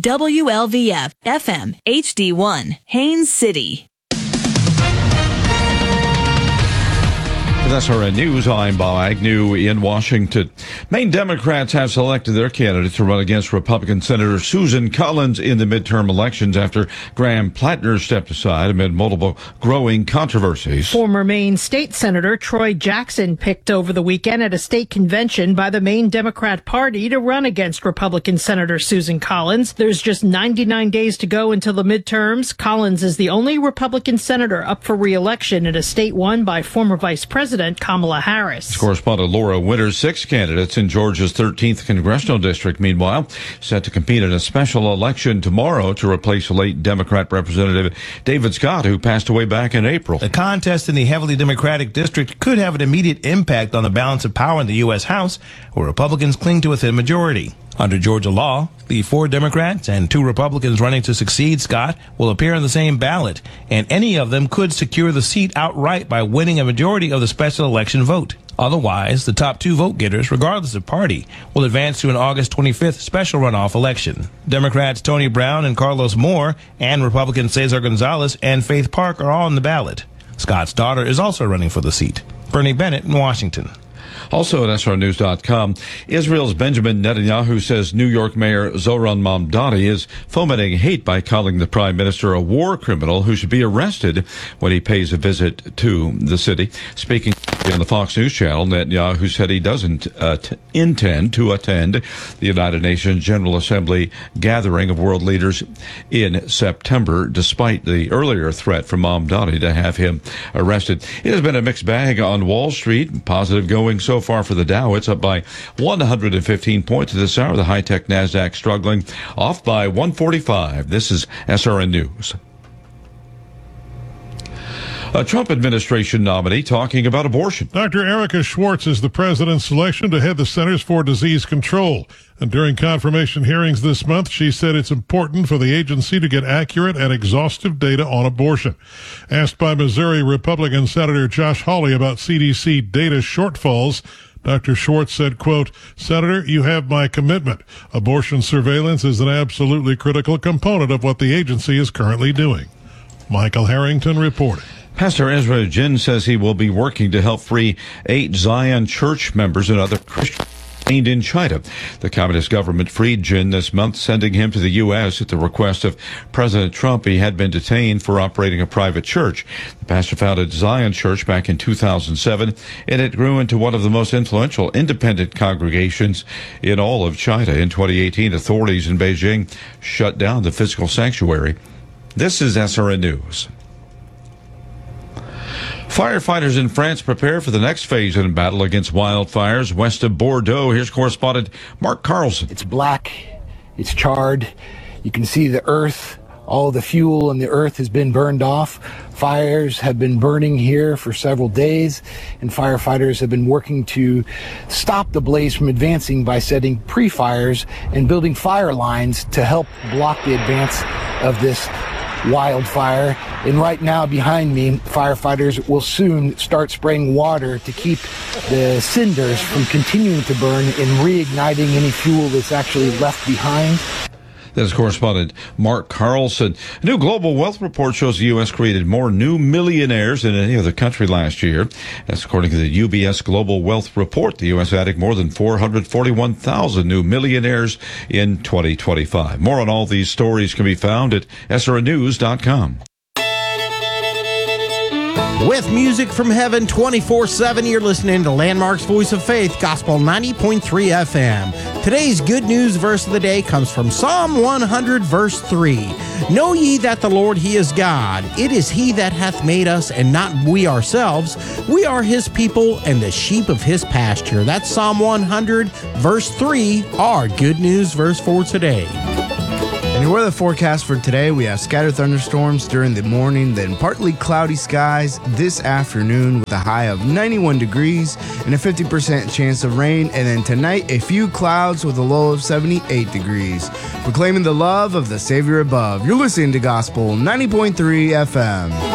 WLVF FM HD1, Haines City. That's our news. I'm Bob Agnew in Washington. Maine Democrats have selected their candidate to run against Republican Senator Susan Collins in the midterm elections after Graham Plattner stepped aside amid multiple growing controversies. Former Maine State Senator Troy Jackson picked over the weekend at a state convention by the Maine Democrat Party to run against Republican Senator Susan Collins. There's just 99 days to go until the midterms. Collins is the only Republican senator up for re-election in a state won by former Vice President Kamala Harris. Correspondent Laura Winters. 6 candidates in Georgia's 13th congressional district, meanwhile, set to compete in a special election tomorrow to replace late Democrat Representative David Scott, who passed away back in April. The contest in the heavily Democratic district could have an immediate impact on the balance of power in the U.S. House, where Republicans cling to a thin majority. Under Georgia law, the 4 Democrats and 2 Republicans running to succeed Scott will appear on the same ballot, and any of them could secure the seat outright by winning a majority of the special election vote. Otherwise, the top 2 vote getters, regardless of party, will advance to an August 25th special runoff election. Democrats Tony Brown and Carlos Moore and Republicans Cesar Gonzalez and Faith Park are all on the ballot. Scott's daughter is also running for the seat. Bernie Bennett in Washington. Also at SRNews.com, Israel's Benjamin Netanyahu says New York Mayor Zoran Mamdani is fomenting hate by calling the prime minister a war criminal who should be arrested when he pays a visit to the city. Speaking on the Fox News channel, Netanyahu said he doesn't intend to attend the United Nations General Assembly gathering of world leaders in September, despite the earlier threat from Mamdani to have him arrested. It has been a mixed bag on Wall Street. Positive going so far for the Dow. It's up by 115 points at this hour. The high-tech NASDAQ struggling, off by 145. This is SRN News. A Trump administration nominee talking about abortion. Dr. Erica Schwartz is the president's selection to head the Centers for Disease Control. And during confirmation hearings this month, she said it's important for the agency to get accurate and exhaustive data on abortion. Asked by Missouri Republican Senator Josh Hawley about CDC data shortfalls, Dr. Schwartz said, quote, "Senator, you have my commitment. Abortion surveillance is an absolutely critical component of what the agency is currently doing." Michael Harrington reporting. Pastor Ezra Jin says he will be working to help free 8 Zion Church members and other Christians detained in China. The communist government freed Jin this month, sending him to the U.S. at the request of President Trump. He had been detained for operating a private church. The pastor founded Zion Church back in 2007, and it grew into one of the most influential independent congregations in all of China. In 2018, authorities in Beijing shut down the physical sanctuary. This is SRN News. Firefighters in France prepare for the next phase in battle against wildfires west of Bordeaux. Here's correspondent Mark Carlson. It's black. It's charred. You can see the earth. All the fuel in the earth has been burned off. Fires have been burning here for several days, and firefighters have been working to stop the blaze from advancing by setting pre-fires and building fire lines to help block the advance of this wildfire. And right now behind me, firefighters will soon start spraying water to keep the cinders from continuing to burn and reigniting any fuel that's actually left behind. That is correspondent Mark Carlson. A new global wealth report shows the U.S. created more new millionaires than any other country last year. That's according to the UBS Global Wealth Report. The U.S. added more than 441,000 new millionaires in 2025. More on all these stories can be found at SRNews.com. With music from heaven 24/7, you're listening to Landmark's Voice of Faith, Gospel 90.3 FM. Today's good news verse of the day comes from Psalm 100, verse 3. Know ye that the Lord, He is God. It is He that hath made us, and not we ourselves. We are His people and the sheep of His pasture. That's Psalm 100, verse 3, our good news verse for today. And your weather forecast for today, we have scattered thunderstorms during the morning, then partly cloudy skies this afternoon with a high of 91 degrees and a 50% chance of rain. And then tonight, a few clouds with a low of 78 degrees. Proclaiming the love of the Savior above. You're listening to Gospel 90.3 FM.